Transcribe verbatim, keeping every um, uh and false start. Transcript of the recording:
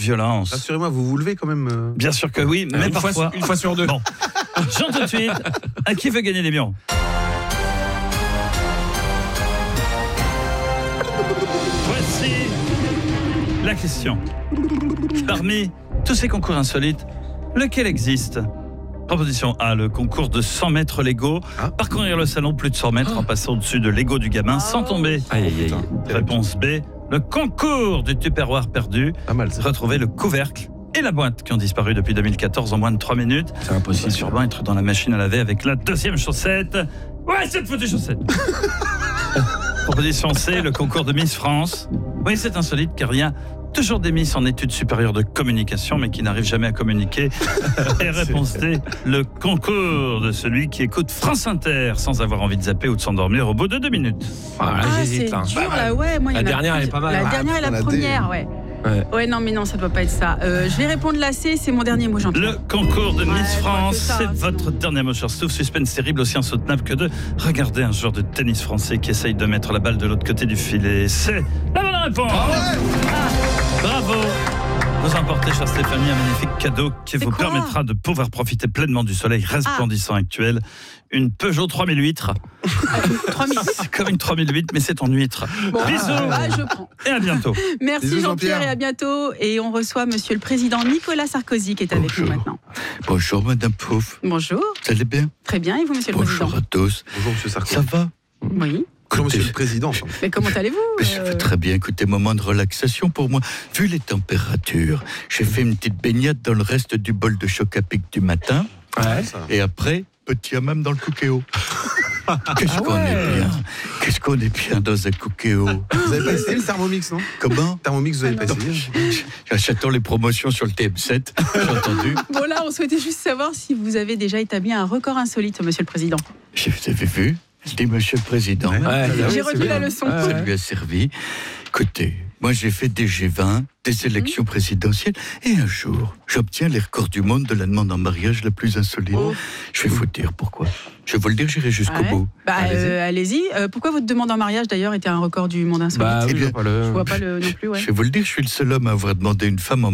violence. Rassurez-moi, vous vous levez quand même. Euh... Bien sûr que oui, mais une parfois... Fois, une fois sur deux. Bon, Jean, tout de suite, à qui veut gagner des millions? Voici la question. Parmi tous ces concours insolites, lequel existe? Proposition A, le concours de cent mètres Lego. Ah. Parcourir le salon plus de cent mètres ah. en passant au-dessus de Lego du gamin sans tomber. Aïe, aïe, aïe. Réponse B, le concours du tupperware perdu. Pas mal, ça. Retrouver le couvercle et la boîte qui ont disparu depuis deux mille quatorze en moins de trois minutes. C'est impossible. Sûrement être dans la machine à laver avec la deuxième chaussette. Ouais, cette foutue chaussette. Proposition C, le concours de Miss France. Oui, c'est insolite car il y a toujours des Miss en études supérieures de communication mais qui n'arrivent jamais à communiquer. Et réponse D, le concours de celui qui écoute France Inter sans avoir envie de zapper ou de s'endormir au bout de deux minutes. Ah, ah j'hésite. c'est Hein. dur là, ouais. Moi, la dernière, plus... elle est pas mal. La Ah, dernière et la première, ouais. Ouais. ouais, non, mais non, ça doit pas être ça. Euh, je vais répondre la C, c'est mon dernier mot, Jean-Pierre. Le concours de Miss ouais, France, ça, c'est hein, votre sinon. dernier mot, cher Stouff. Suspense terrible, aussi insoutenable que de regarder un joueur de tennis français qui essaye de mettre la balle de l'autre côté du filet. C'est la bonne réponse. Ah ouais. ah. Bravo. Vous emportez, chère Stéphanie, un magnifique cadeau qui c'est vous quoi permettra de pouvoir profiter pleinement du soleil resplendissant ah. actuel. Une Peugeot trois mille huit. trois mille huit C'est comme une trois mille huit, mais c'est en huître. Bon, bisous. Ah, je prends. Et à bientôt. Merci bisous, Jean-Pierre, Jean-Pierre et à bientôt. Et on reçoit Monsieur le Président Nicolas Sarkozy qui est avec Bonjour. nous maintenant. Bonjour Madame Pouf. Bonjour. Vous allez bien? Très bien, et vous, Monsieur le Bonjour Président? à tous. Bonjour, Monsieur Sarkozy. Ça va? Oui. Bonjour, Monsieur Écoutez, le Président. Mais comment allez-vous? Je vais très bien. Écoutez, moment de relaxation pour moi. Vu les températures, j'ai fait une petite baignade dans le reste du bol de choc à pic du matin. Ouais. Et après, petit hammam dans le cookéo. Qu'est-ce ah qu'on ouais. est bien. Qu'est-ce qu'on est bien dans un cookéo. Vous avez pas essayé le Thermomix, non? Comment? Thermomix, vous avez ah pas essayé? J'attends les promotions sur le T M sept, j'ai entendu. Bon là, on souhaitait juste savoir si vous avez déjà établi un record insolite, Monsieur le Président. Vous avez vu? Je dis Monsieur le Président. Ouais, ouais, j'ai retenu la leçon. Ça ouais. lui a servi. Écoutez, moi j'ai fait des G vingt, des élections mmh. présidentielles, et un jour, j'obtiens les records du monde de la demande en mariage la plus insolite. Oh. Je vais vous dire pourquoi. Je vais vous le dire, j'irai jusqu'au ouais. bout. Bah, allez-y. Euh, allez-y. Euh, pourquoi votre demande en mariage d'ailleurs était un record du monde insolite? Bah, oui, je vois pas le non plus. Ouais. Je vais vous le dire, je suis le seul homme à avoir demandé une femme en